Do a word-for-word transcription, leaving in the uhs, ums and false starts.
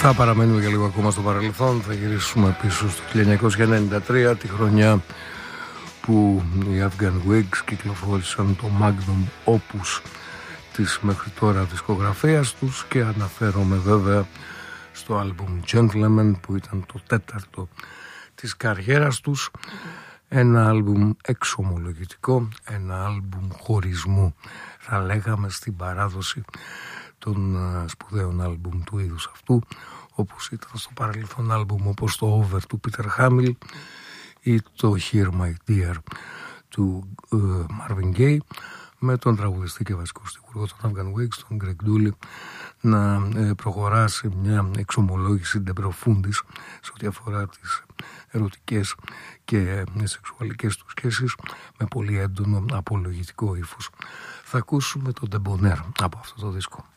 Θα παραμένουμε για λίγο ακόμα στο παρελθόν. Θα γυρίσουμε πίσω στο χίλια εννιακόσια ενενήντα τρία, τη χρονιά που οι Afghan Wigs κυκλοφόρησαν το Magnum Opus της μέχρι τώρα δισκογραφίας τους, και αναφέρομαι βέβαια στο άλμπουμ Gentleman που ήταν το τέταρτο της καριέρας τους. Ένα άλμπουμ εξομολογητικό, ένα άλμπουμ χωρισμού, θα λέγαμε, στην παράδοση των σπουδαίων άλμπουμ του είδους αυτού, όπως ήταν στο παρελθόν άλμπουμ όπως το Over του Peter Hamill ή το Hear My Dear του uh, Marvin Gaye, με τον τραγουδιστή και βασικό στιχουργό των Afghan Wigs, τον Greg Dulli, να ε, προχωράσει μια εξομολόγηση de profundis σε ό,τι αφορά τις ερωτικές και ε, σεξουαλικές του σχέσεις, με πολύ έντονο απολογητικό ύφος. Θα ακούσουμε τον Debonair από αυτό το δίσκο.